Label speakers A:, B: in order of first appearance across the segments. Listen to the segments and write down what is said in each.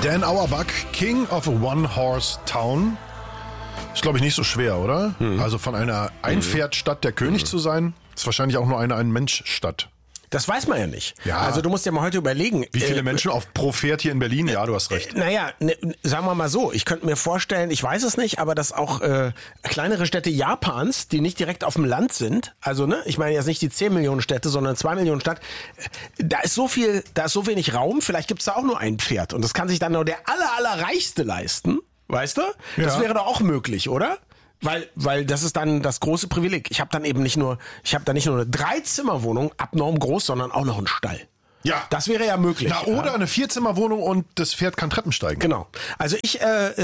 A: Dan Auerbach, King of a One-Horse Town. Ist, glaube ich, nicht so schwer, oder? Also von einer Einpferdstadt der König zu sein, ist wahrscheinlich auch nur eine Ein-Mensch-Stadt.
B: Das weiß man ja nicht.
A: Ja.
B: Also du musst dir mal heute überlegen.
A: Wie viele Menschen pro Pferd hier in Berlin? Ja, du hast recht.
B: Naja, sagen wir mal so, ich könnte mir vorstellen, ich weiß es nicht, aber dass auch kleinere Städte Japans, die nicht direkt auf dem Land sind, also ne, ich meine jetzt nicht die 10 Millionen Städte, sondern 2 Millionen Stadt, da ist so wenig Raum, vielleicht gibt's da auch nur ein Pferd und das kann sich dann nur der allerreichste leisten, weißt du? Das
A: Ja.
B: wäre doch auch möglich, oder? Weil das ist dann das große Privileg. Ich habe dann nicht nur eine 3-Zimmer-Wohnung, abnorm groß, sondern auch noch einen Stall.
A: Ja.
B: Das wäre ja möglich.
A: Na, oder eine 4-Zimmer-Wohnung und das Pferd kann Treppen steigen.
B: Genau. Also ich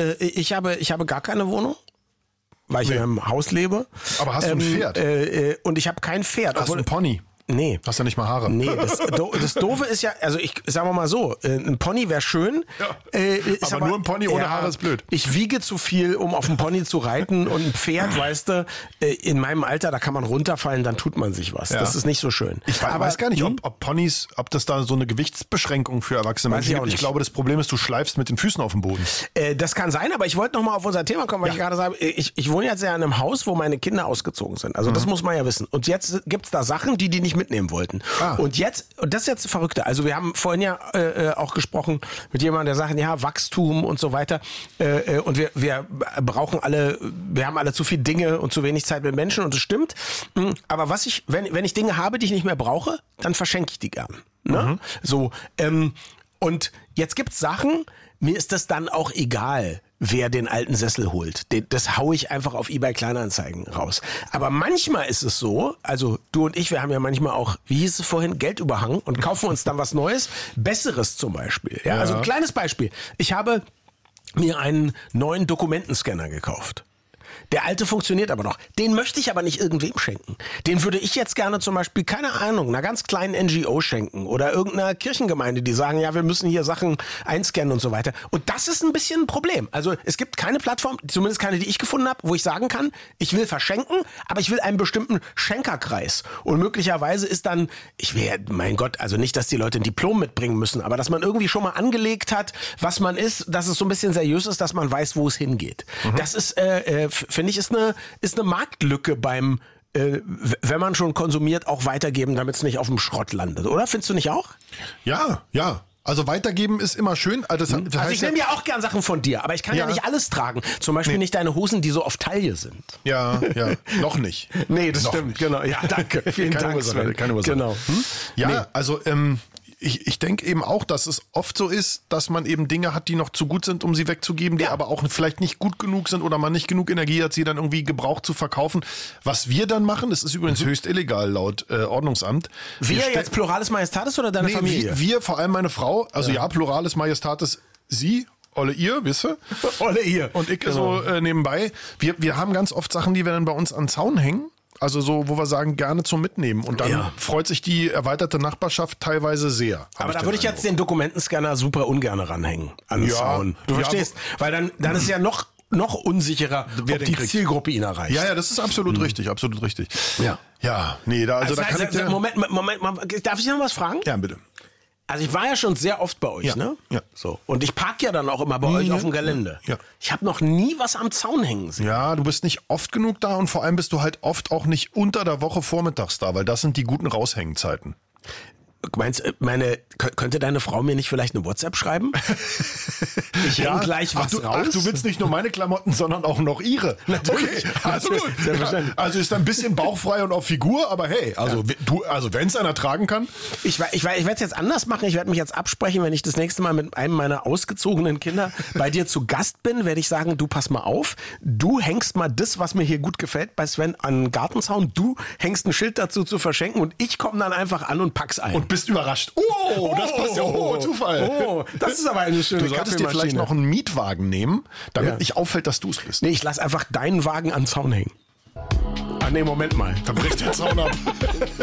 B: habe gar keine Wohnung, weil ich in einem Haus lebe.
A: Aber hast du ein Pferd?
B: Und ich habe kein Pferd.
A: Hast du einen Pony?
B: Nee.
A: Hast ja nicht mal Haare.
B: Nee, das Doofe ist ja, also sagen wir mal so, ein Pony wäre schön.
A: Ja.
B: Ist
A: Aber nur ein Pony ohne Haare ist blöd.
B: Ich wiege zu viel, um auf dem Pony zu reiten und ein Pferd, weißt du, in meinem Alter, da kann man runterfallen, dann tut man sich was.
A: Ja.
B: Das ist nicht so schön.
A: Ich weiß gar nicht, ob Ponys, ob das da so eine Gewichtsbeschränkung für erwachsene
B: Weiß ich
A: Menschen
B: auch
A: gibt. Ich
B: nicht.
A: glaube, das Problem ist, du schleifst mit den Füßen auf dem Boden.
B: Das kann sein, aber ich wollte noch mal auf unser Thema kommen, weil ich gerade sage, ich wohne jetzt ja in einem Haus, wo meine Kinder ausgezogen sind. Also das muss man ja wissen. Und jetzt gibt's da Sachen, die nicht mitnehmen wollten. Und das ist jetzt das Verrückte. Also wir haben vorhin ja auch gesprochen mit jemandem, der sagt, ja, Wachstum und so weiter. Und wir haben alle zu viel Dinge und zu wenig Zeit mit Menschen und das stimmt. Aber wenn ich Dinge habe, die ich nicht mehr brauche, dann verschenke ich die gern. Ne? So, und jetzt gibt's Sachen, mir ist das dann auch egal, wer den alten Sessel holt. Das hau ich einfach auf eBay Kleinanzeigen raus. Aber manchmal ist es so, also du und ich, wir haben ja manchmal auch, wie hieß es vorhin, Geldüberhang und kaufen uns dann was Neues, Besseres zum Beispiel. Ja, also ein kleines Beispiel. Ich habe mir einen neuen Dokumentenscanner gekauft. Der alte funktioniert aber noch. Den möchte ich aber nicht irgendwem schenken. Den würde ich jetzt gerne zum Beispiel, keine Ahnung, einer ganz kleinen NGO schenken oder irgendeiner Kirchengemeinde, die sagen, ja, wir müssen hier Sachen einscannen und so weiter. Und das ist ein bisschen ein Problem. Also es gibt keine Plattform, zumindest keine, die ich gefunden habe, wo ich sagen kann, ich will verschenken, aber ich will einen bestimmten Schenkerkreis. Und möglicherweise ist dann, mein Gott, also nicht, dass die Leute ein Diplom mitbringen müssen, aber dass man irgendwie schon mal angelegt hat, was man ist, dass es so ein bisschen seriös ist, dass man weiß, wo es hingeht. Das ist, finde ich, ist eine Marktlücke beim, wenn man schon konsumiert, auch weitergeben, damit es nicht auf dem Schrott landet, oder? Findest du nicht auch?
A: Ja. Also weitergeben ist immer schön. Also
B: ich nehme ja auch gern Sachen von dir, aber ich kann ja nicht alles tragen. Zum Beispiel nicht deine Hosen, die so auf Taille sind.
A: Ja, noch nicht.
B: Nee, das stimmt, genau. Ja, danke. Vielen Dank, Sven.
A: Keine Ursache.
B: Genau.
A: Ja,
B: Nee.
A: also ich denke eben auch, dass es oft so ist, dass man eben Dinge hat, die noch zu gut sind, um sie wegzugeben, die aber auch vielleicht nicht gut genug sind oder man nicht genug Energie hat, sie dann irgendwie gebraucht zu verkaufen. Was wir dann machen, das ist übrigens höchst illegal laut Ordnungsamt.
B: Wir jetzt Pluralis Majestatis oder deine Familie?
A: Wir, vor allem meine Frau, also ja Pluralis Majestatis, sie, Olle ihr, wisst ihr?
B: Olle ihr.
A: Und ich so nebenbei. Wir haben ganz oft Sachen, die wir dann bei uns an den Zaun hängen. Also so, wo wir sagen, gerne zum Mitnehmen. Und dann freut sich die erweiterte Nachbarschaft teilweise sehr.
B: Aber da würde ich jetzt den Dokumentenscanner super ungern ranhängen an den Zaun. Du verstehst? Weil dann ist es ja noch unsicherer,
A: wer
B: ob
A: den
B: die
A: kriegt.
B: Zielgruppe ihn erreicht.
A: Ja, das ist absolut richtig, absolut richtig.
B: Ja.
A: Ja, nee, da kann ich dir...
B: Moment, darf ich noch was fragen?
A: Ja, bitte.
B: Also ich war ja schon sehr oft bei euch, ne?
A: Ja.
B: So. Und ich park ja dann auch immer bei euch auf dem Gelände.
A: Ja.
B: Ich habe noch nie was am Zaun hängen sehen.
A: Ja, du bist nicht oft genug da und vor allem bist du halt oft auch nicht unter der Woche vormittags da, weil das sind die guten Raushängenzeiten.
B: Meinst könnte deine Frau mir nicht vielleicht eine WhatsApp schreiben? Ich häng gleich was raus.
A: Ach, du willst nicht nur meine Klamotten, sondern auch noch ihre.
B: Natürlich.
A: Okay, also gut.
B: Selbstverständlich.
A: Also ist ein bisschen bauchfrei und auf Figur, aber hey, also wenn es einer tragen kann.
B: Ich werde es jetzt anders machen. Ich werde mich jetzt absprechen, wenn ich das nächste Mal mit einem meiner ausgezogenen Kinder bei dir zu Gast bin, werde ich sagen, du pass mal auf, du hängst mal das, was mir hier gut gefällt, bei Sven an den Gartenzaun, du hängst ein Schild dazu zu verschenken und ich komme dann einfach an und pack's ein.
A: Und bist überrascht. Oh, das passt ja. Oh, Zufall.
B: Oh, das ist aber eine schöne
A: Du solltest dir vielleicht noch einen Mietwagen nehmen, damit nicht auffällt, dass du es bist.
B: Nee, ich lass einfach deinen Wagen an den Zaun hängen. Ach nee, Moment mal.
A: Dann bricht der Zaun ab.